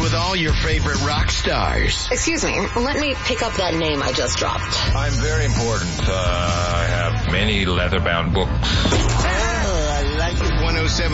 with all your favorite rock stars. Excuse me, let me pick up that name I just dropped. I'm very important. I have many leather-bound books. I like it. 107.